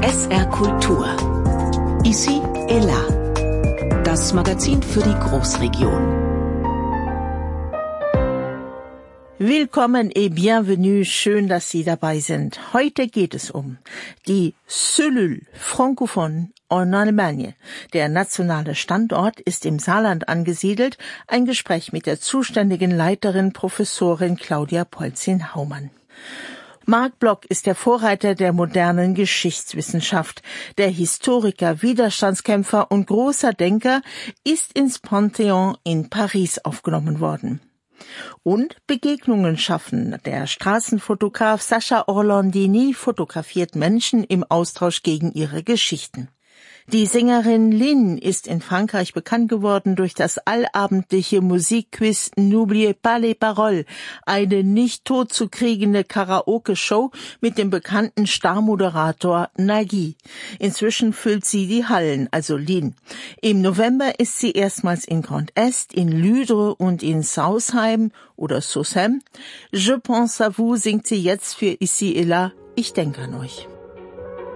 SR Kultur. Ici et là. Das Magazin für die Großregion. Willkommen et bienvenue, schön, dass Sie dabei sind. Heute geht es um die Cellule francophone en Allemagne. Der nationale Standort ist im Saarland angesiedelt. Ein Gespräch mit der zuständigen Leiterin Professorin Claudia Polzin-Haumann. Marc Bloch ist der Vorreiter der modernen Geschichtswissenschaft. Der Historiker, Widerstandskämpfer und großer Denker ist ins Panthéon in Paris aufgenommen worden. Und Begegnungen schaffen. Der Straßenfotograf Sascha Orlandini fotografiert Menschen im Austausch gegen ihre Geschichten. Die Sängerin Lynn ist in Frankreich bekannt geworden durch das allabendliche Musikquiz N'oubliez pas les paroles, eine nicht totzukriegende Karaoke-Show mit dem bekannten Starmoderator Nagui. Inzwischen füllt sie die Hallen, also Lynn. Im November ist sie erstmals in Grand Est, in Lüdre und in Sausheim oder Sausheim. Je pense à vous singt sie jetzt für Ici et là, ich denke an euch.